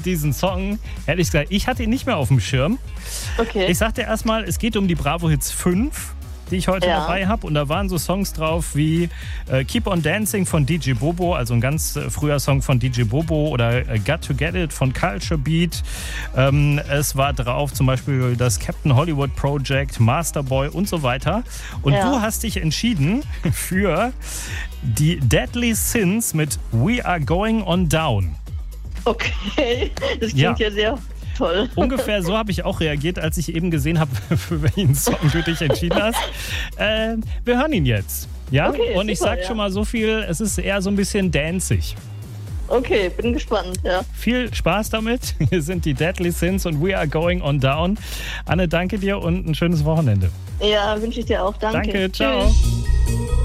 diesen Song, ehrlich gesagt, ich hatte ihn nicht mehr auf dem Schirm. Okay. Ich sagte erstmal, es geht um die Bravo Hits 5, die ich heute dabei habe. Und da waren so Songs drauf wie Keep on Dancing von DJ Bobo, also ein ganz früher Song von DJ Bobo, oder Got to Get It von Culture Beat. Es war drauf zum Beispiel das Captain Hollywood Project, Masterboy und so weiter. Und du hast dich entschieden für die Deadly Sins mit We Are Going On Down. Okay, das klingt ja sehr toll. Ungefähr so habe ich auch reagiert, als ich eben gesehen habe, für welchen Song du dich entschieden hast. Wir hören ihn jetzt. Ja? Okay, und ich sag schon mal so viel, es ist eher so ein bisschen danzig. Okay, bin gespannt, ja. Viel Spaß damit. Hier sind die Deadly Sins und We Are Going On Down. Anne, danke dir und ein schönes Wochenende. Ja, wünsche ich dir auch. Danke. Danke, ciao. Tschüss.